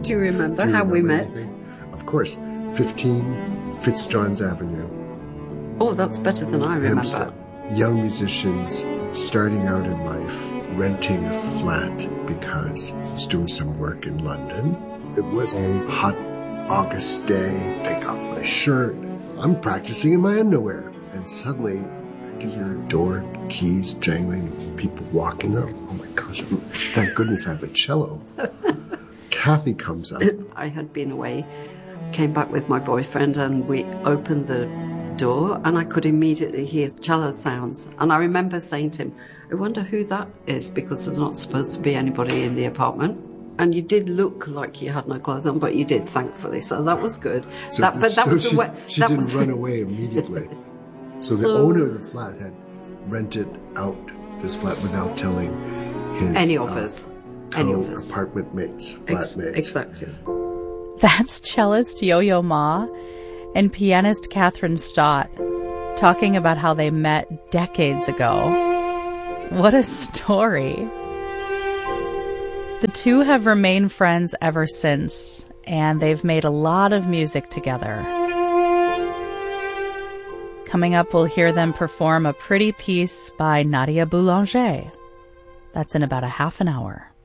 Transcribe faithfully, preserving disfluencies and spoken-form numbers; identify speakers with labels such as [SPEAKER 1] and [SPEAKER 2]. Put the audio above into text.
[SPEAKER 1] Do you remember
[SPEAKER 2] Do you
[SPEAKER 1] how
[SPEAKER 2] remember
[SPEAKER 1] we met?
[SPEAKER 2] anything? Of course. fifteen Fitzjohn's Avenue.
[SPEAKER 1] Oh, that's better than I remember.
[SPEAKER 2] Hampstead. Young musicians starting out in life, renting a flat because he's doing some work in London. It was a hot August day. Take off my shirt. I'm practicing in my underwear. And suddenly, I can hear a door, keys jangling, people walking up. Oh my gosh, thank goodness I have a cello. Kathy comes up.
[SPEAKER 1] I had been away, came back with my boyfriend, and we opened the door, and I could immediately hear cello sounds. And I remember saying to him, I wonder who that is, because there's not supposed to be anybody in the apartment. And you did look like you had no clothes on, but you did, thankfully. So that was good.
[SPEAKER 2] So
[SPEAKER 1] that,
[SPEAKER 2] the,
[SPEAKER 1] but that
[SPEAKER 2] so
[SPEAKER 1] was
[SPEAKER 2] she,
[SPEAKER 1] the way.
[SPEAKER 2] she
[SPEAKER 1] that
[SPEAKER 2] didn't
[SPEAKER 1] was,
[SPEAKER 2] run away immediately. So,
[SPEAKER 1] So-
[SPEAKER 2] the owner of the flat had rented out this flat without telling his
[SPEAKER 1] Any of
[SPEAKER 2] uh,
[SPEAKER 1] us. Any of us.
[SPEAKER 2] co-apartment mates,
[SPEAKER 1] Ex-
[SPEAKER 2] flatmates.
[SPEAKER 1] exactly.
[SPEAKER 3] That's cellist Yo-Yo Ma and pianist Catherine Stott talking about how they met decades ago. What a story. The two have remained friends ever since, and they've made a lot of music together. Coming up, we'll hear them perform a pretty piece by Nadia Boulanger. That's in about a half an hour.